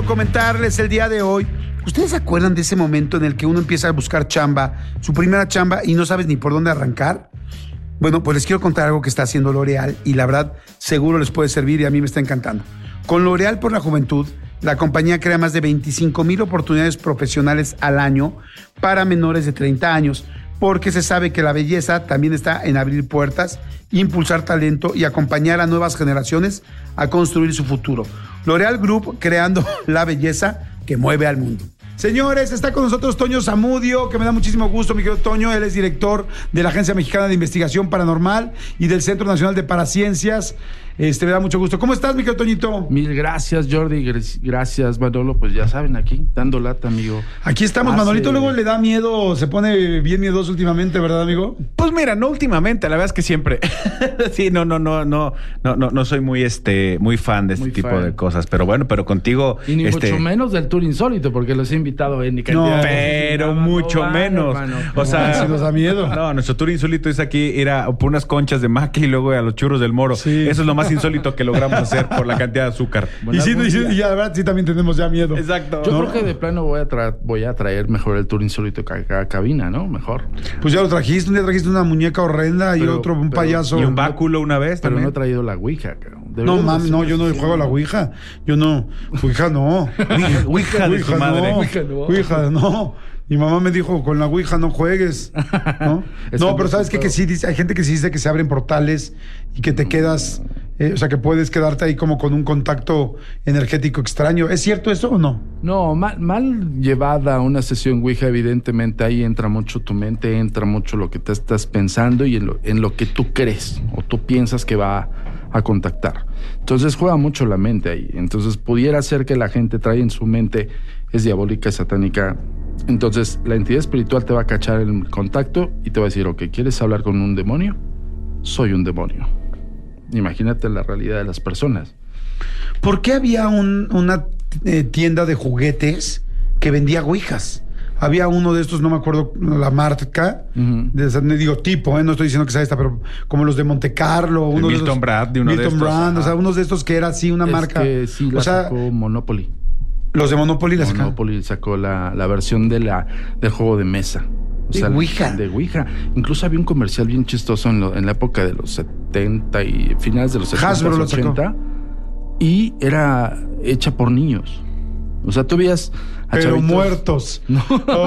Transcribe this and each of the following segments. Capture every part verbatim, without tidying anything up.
quiero comentarles el día de hoy. ¿Ustedes se acuerdan de ese momento en el que uno empieza a buscar chamba, su primera chamba, y no sabes ni por dónde arrancar? Bueno, pues les quiero contar algo que está haciendo L'Oréal y la verdad seguro les puede servir y a mí me está encantando. Con L'Oréal por la Juventud, la compañía crea más de veinticinco mil oportunidades profesionales al año para menores de treinta años, porque se sabe que la belleza también está en abrir puertas, impulsar talento y acompañar a nuevas generaciones a construir su futuro. L'Oréal Group, creando la belleza que mueve al mundo. Señores, está con nosotros Toño Zamudio, que me da muchísimo gusto, mi querido Toño. Él es director de la Agencia Mexicana de Investigación Paranormal y del Centro Nacional de Paraciencias. Este, me da mucho gusto. ¿Cómo estás, mi querido Toñito? Mil gracias, Jordi. Gracias, Manolo. Pues ya saben, aquí, dando lata, amigo. Aquí estamos. Hace... Manolito luego le da miedo, se pone bien miedoso últimamente, ¿verdad, amigo? Pues mira, no últimamente, la verdad es que siempre. Sí, no, no, no, no, no, no, no soy muy, este, muy fan de este muy tipo fan. de cosas. Pero bueno, pero contigo. Y ni este... mucho menos del Tour Insólito, porque los he invitado en ni cantidad. No, pero no, mucho no, menos. Hermano, o sea, si nos da miedo. No, nuestro Tour Insólito es aquí ir a por unas conchas de maca y luego a los churros del Moro. Sí. Eso es lo más insólito que logramos hacer por la cantidad de azúcar. Y sí, y, sí, y la verdad sí también tenemos ya miedo. Exacto. Yo ¿no? creo que de plano voy a, tra- voy a traer mejor el Tour Insólito a, a cabina, ¿no? Mejor. Pues ya lo trajiste, un día trajiste una muñeca horrenda y pero, otro, un pero, payaso. Y un báculo una vez pero también. no he traído la Ouija, cabrón. No, mami, no, yo no sí, juego a la Ouija. Yo no. Ouija no. Ouija, Ouija de su madre. No. Ouija no. Ouija no. Mi mamá me dijo, con la Ouija no juegues, ¿no? No, pero ¿sabes qué? Que sí dice, hay gente que sí dice que se abren portales y que te quedas, eh, o sea, que puedes quedarte ahí como con un contacto energético extraño. ¿Es cierto eso o no? No, mal, mal llevada una sesión Ouija, evidentemente ahí entra mucho tu mente, entra mucho lo que te estás pensando y en lo, en lo que tú crees o tú piensas que va a, a contactar. Entonces juega mucho la mente ahí. Entonces pudiera ser que la gente trae en su mente, es diabólica, es satánica. Entonces la entidad espiritual te va a cachar el contacto y te va a decir, ok, ¿quieres hablar con un demonio? Soy un demonio. Imagínate la realidad de las personas. ¿Por qué había un, una eh, tienda de juguetes que vendía ouijas? Había uno de estos, no me acuerdo la marca, uh-huh. de, digo tipo, ¿eh? No estoy diciendo que sea esta, pero como los de Monte Carlo, uno Milton de esos, Brand, de uno Milton de estos. Brand, o sea, unos de estos que era así una es marca. Que sí, la o sea, sacó Monopoly. Los de Monopoly la sacaron. Monopoly sacó la, la versión de la del juego de mesa. O de sea, Ouija. De Ouija. Incluso había un comercial bien chistoso en, lo, en la época de los setenta y finales de los setenta, Hasbro lo ochenta. Sacó. Y era hecha por niños. O sea, tú veías a Pero chavitos, muertos. No.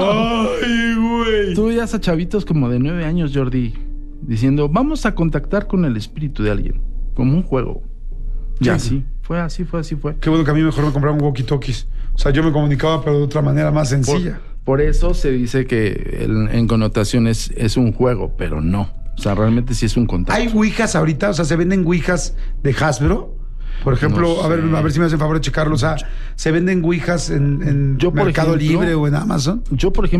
Ay, güey. Tú veías a chavitos como de nueve años, Jordi, diciendo, vamos a contactar con el espíritu de alguien. Como un juego. Y así. Fue así, fue así, fue. Qué bueno que a mí mejor me compraron walkie-talkies. O sea, yo me comunicaba, pero de otra manera más sencilla. Por, por eso se dice que el, en connotación es, es un juego, pero no. O sea, realmente sí es un contacto. ¿Hay ouijas ahorita? O sea, ¿se venden ouijas de Hasbro? Por ejemplo, no a ver, a ver si me hacen favor de checarlo. O sea, ¿se venden ouijas en, en yo, Mercado ejemplo, Libre o en Amazon? Yo, por ejemplo,